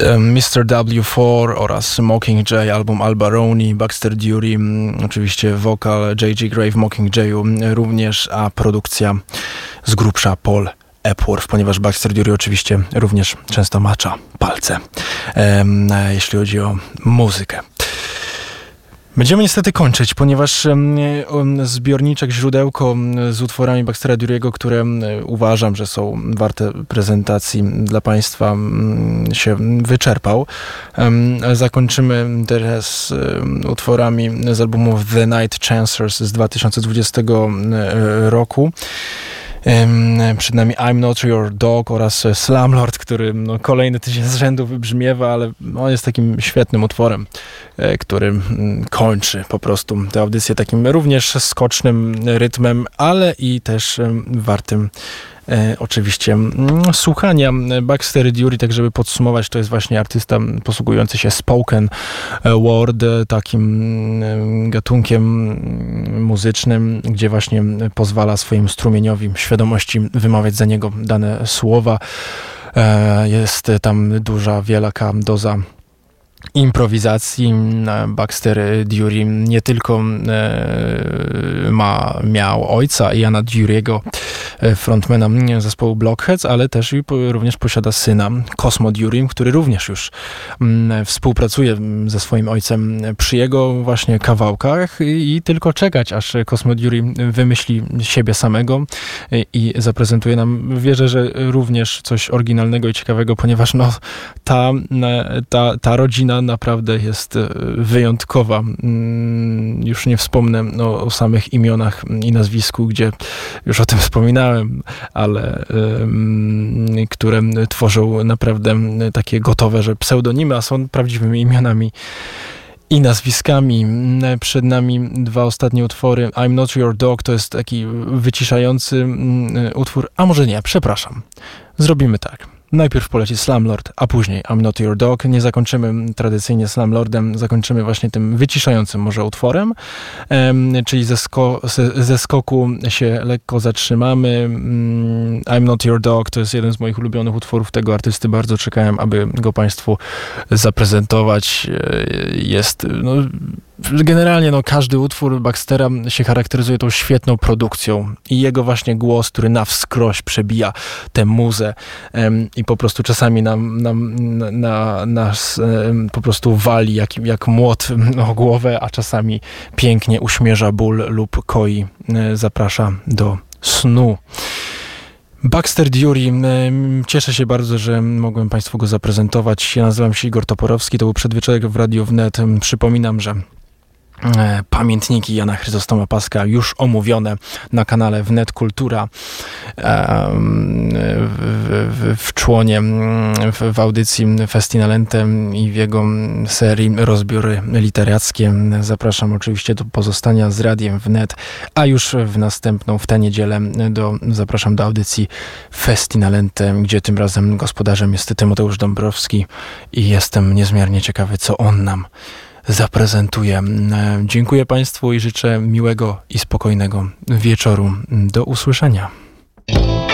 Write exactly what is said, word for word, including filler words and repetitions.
mister W cztery oraz Mockingjay, album Albaroni, Baxter Dury, oczywiście wokal J G Gray w Mockingjayu również, a produkcja z grubsza Paul Epworth, ponieważ Baxter Dury oczywiście również często macza palce, jeśli chodzi o muzykę. Będziemy niestety kończyć, ponieważ zbiorniczek, źródełko z utworami Baxtera Dury'ego, które uważam, że są warte prezentacji dla Państwa, się wyczerpał. Zakończymy teraz utworami z albumu The Night Chancers z dwa tysiące dwudziestego roku. Przed nami I'm Not Your Dog oraz Slumlord, który no, kolejny tydzień z rzędu wybrzmiewa, ale on jest takim świetnym utworem, który kończy po prostu tę audycję takim również skocznym rytmem, ale i też wartym E, oczywiście mm, słuchania. Baxter Dury, tak żeby podsumować, to jest właśnie artysta posługujący się spoken word, takim gatunkiem muzycznym, gdzie właśnie pozwala swojemu strumieniowi świadomości wymawiać za niego dane słowa. E, jest tam duża, wielka doza improwizacji. Baxter Dury nie tylko e, ma, miał ojca Iana Dury'ego, frontmana zespołu Blockheads, ale też i po, również posiada syna Cosmo Dury, który również już m, współpracuje ze swoim ojcem przy jego właśnie kawałkach i, i tylko czekać, aż Cosmo Dury wymyśli siebie samego i, i zaprezentuje nam, wierzę, że również coś oryginalnego i ciekawego, ponieważ no, ta, ta, ta rodzina naprawdę jest wyjątkowa. Już nie wspomnę no, o samych imionach i nazwisku, gdzie już o tym wspominałem, ale um, które tworzą naprawdę takie gotowe, że pseudonimy, a są prawdziwymi imionami i nazwiskami. Przed nami dwa ostatnie utwory. I'm Not Your Dog to jest taki wyciszający utwór, a może nie, przepraszam. Zrobimy tak. Najpierw poleci Slumlord, a później I'm Not Your Dog. Nie zakończymy tradycyjnie Slumlordem, zakończymy właśnie tym wyciszającym może utworem, um, czyli ze, sko- ze, ze skoku się lekko zatrzymamy. Um, I'm Not Your Dog to jest jeden z moich ulubionych utworów tego artysty. Bardzo czekałem, aby go Państwu zaprezentować. Jest... No, generalnie no, każdy utwór Baxtera się charakteryzuje tą świetną produkcją i jego właśnie głos, który na wskroś przebija tę muzę um, i po prostu czasami nam, nam, na, na, nas um, po prostu wali jak, jak młot o głowę, a czasami pięknie uśmierza ból lub koi, um, zaprasza do snu. Baxter Dury, cieszę się bardzo, że mogłem Państwu go zaprezentować. Ja nazywam się Igor Toporowski, to był Przedwieczorek w Radiu Wnet. Przypominam, że pamiętniki Jana Chryzostoma Paska już omówione na kanale Wnet Kultura w, w, w członie w, w audycji Festinalente i w jego serii Rozbiory Literackie. Zapraszam oczywiście do pozostania z Radiem Wnet, a już w następną, w tę niedzielę do, zapraszam do audycji Festinalente, gdzie tym razem gospodarzem jest Tymoteusz Dąbrowski i jestem niezmiernie ciekawy, co on nam zaprezentuję. Dziękuję Państwu i życzę miłego i spokojnego wieczoru. Do usłyszenia.